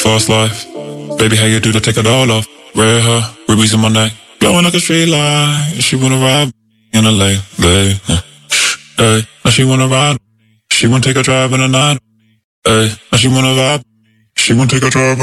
Fast life. Baby, how you do to take it all off? Red hair, rubies in my neck, glowing like a street light. She wanna ride in a late, hey. Now she wanna ride. She wanna take a drive in the night. Hey, now she wanna vibe. She wanna take a drive.